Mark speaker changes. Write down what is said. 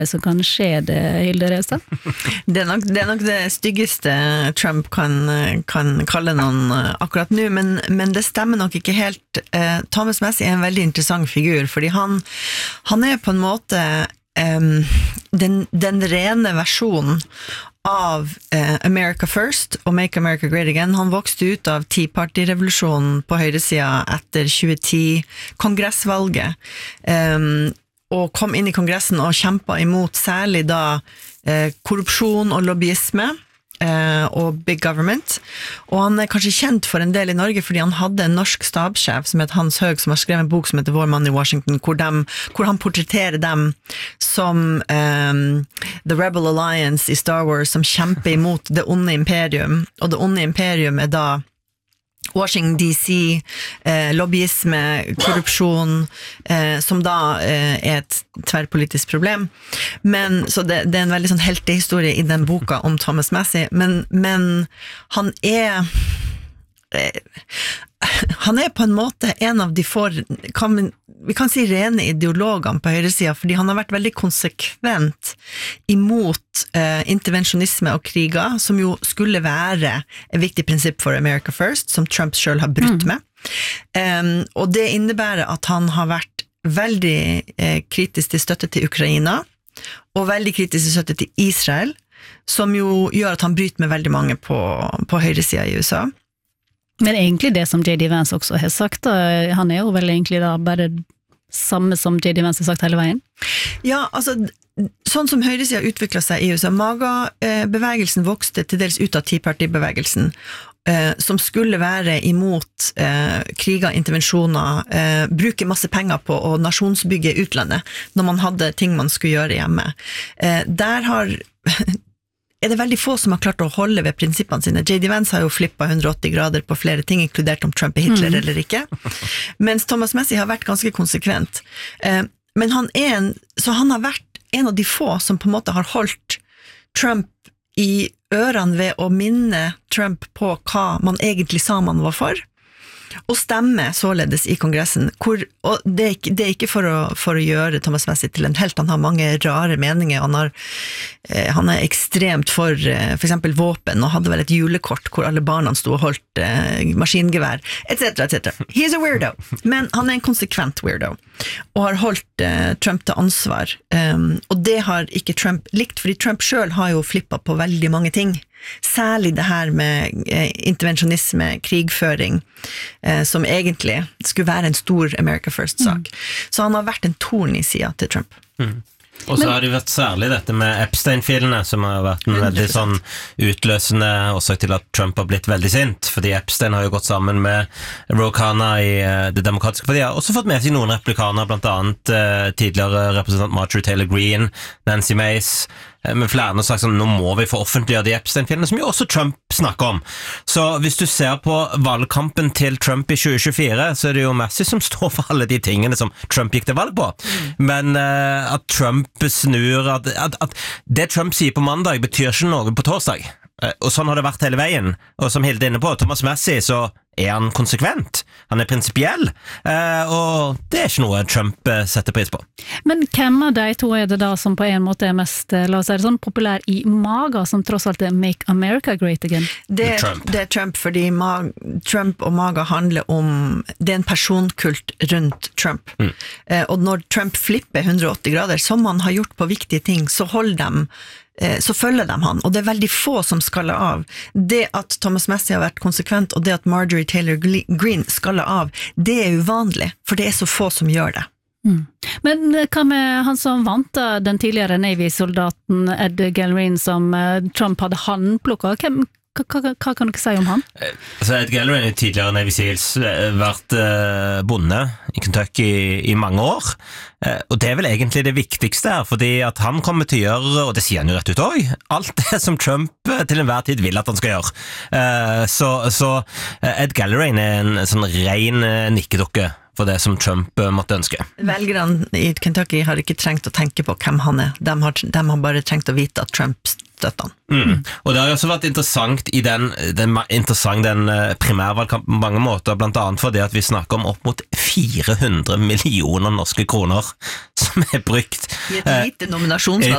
Speaker 1: som kan skje det, Hilde Restad?
Speaker 2: Det er nok det styggeste Trump kan kalle noen akkurat nå, men det stemmer nok ikke helt. Thomas Massie er en veldig interessant figur, fordi han er på en måte den rene versjonen av America First og Make America Great Again. Han vokste ut av Tea Party-revolusjonen på høyresida etter 2010 kongressvalget, og kom inn i kongressen og kjempet imot særlig da korrupsjon og lobbyisme og big government, og han er kanskje kjent for en del i Norge fordi han hadde en norsk stabssjef som het Hans Høeg, som har skrevet en bok som heter Vår mann i Washington, hvor han portretterer dem som The Rebel Alliance i Star Wars, som kjemper imot det onde imperium, og det onde imperium er da Washington DC, lobbyisme, korrupsjon, som da er et tverrpolitisk problem. Men, så det er en veldig sånn heltehistorie i den boka om Thomas Massie, men han er på en måte en av de få, vi kan si rene ideologene på høyresida, fordi han har vært veldig konsekvent imot intervensjonisme og kriger, som jo skulle være et viktig prinsipp for America First, som Trump selv har brutt med. Og det innebærer at han har vært veldig kritisk til støtte til Ukraina, og veldig kritisk til støtte til Israel, som jo gjør at han bryter med veldig mange på høyresida i USA.
Speaker 1: Men egentlig det som J.D. Vance også har sagt, han er jo vel egentlig da bare samme som J.D. Vance har sagt hele veien? Ja, altså, sånn som høyresida utviklet seg i USA, MAGA-bevegelsen vokste til dels ut av Tea Party-bevegelsen, som skulle være imot kriger, intervensjoner, bruke masse penger på å nasjonsbygge utlandet, når man hadde ting man skulle gjøre hjemme. Der er det veldig få som har klart å holde ved prinsippene sine. J.D. Vance har jo flippet 180 grader på flere ting, inkludert om Trump er Hitler eller ikke, mens Thomas Massie har vært ganske konsekvent. Men han har vært en av de få som på en måte har holdt Trump i ørene ved å minne Trump på hva man egentlig sa man var for, og stemme således i kongressen, og det er ikke for å gjøre Thomas Massie til en helt, han har mange rare meninger, han er ekstremt for eksempel våpen, og hadde vel et julekort hvor alle barna stod og holdt maskingevær, etc. He's a weirdo, men han er en konsekvent weirdo, og har holdt Trump til ansvar, og det har ikke Trump likt, fordi Trump selv har jo flippet på veldig mange ting, særlig det her med intervensjonisme, krigføring, som egentlig skulle være en stor America First-sak. Så han har vært en torn i siden til Trump.
Speaker 3: Og så har det vært særlig dette med Epstein-filene, som har vært en veldig sånn utløsende årsak til at Trump har blitt veldig sint, fordi Epstein har jo gått sammen med Ro Khanna i det demokratiske partiet, og også fått med seg noen replikaner, blant annet tidligere representant Marjorie Taylor Greene, Nancy Mace, men flere har sagt sånn, nå må vi få offentliggjøre de Epstein-filene, som jo også Trump snakker om. Så hvis du ser på valgkampen til Trump i 2024, så er det jo Massie som står for alle de tingene som Trump gikk til valg på. Men at Trump snur, at det Trump sier på mandag betyr ikke noe på torsdag. Og sånn har det vært hele veien. Og som Hilde er inne på, Thomas Massie, så er han konsekvent. Han er prinsipiell. Og det er ikke noe Trump setter pris på.
Speaker 1: Men hvem av de to er det da som på en måte er mest, la oss si det sånn, populær i MAGA, som tross alt er Make America Great Again?
Speaker 2: Det er Trump, fordi Trump og MAGA handler om, det er en personkult rundt Trump. Og når Trump flipper 180 grader, som han har gjort på viktige ting, så følger de han, og det er veldig få som skaller av. Det at Thomas Massie har vært konsekvent, og det at Marjorie Taylor Greene skaller av, det er uvanlig, for det er så få som gjør det.
Speaker 1: Men hva med han som vant da, den tidligere Navy-soldaten Ed Gallerin, som Trump hadde håndplukket? Hva kan dere si om han?
Speaker 3: Altså Ed Gallerin er tidligere Navy Seals, vært bonde i Kentucky i mange år, og det er vel egentlig det viktigste her, fordi at han kommer til å gjøre, og det sier han jo rett ut også, alt det som Trump til enhver tid vil at han skal gjøre. Så Ed Gallerin er en sånn ren nikkedukke for det som Trump måtte ønske.
Speaker 2: Velgerne i Kentucky har ikke trengt å tenke på hvem han er. De har bare trengt å vite at Trump støtter han.
Speaker 3: Og det har jo også vært interessant i den primærvalgkampen på mange måter, blant annet fordi at vi snakker om opp mot 400 millioner norske kroner som er brukt
Speaker 2: i et lite nominasjonsvalg.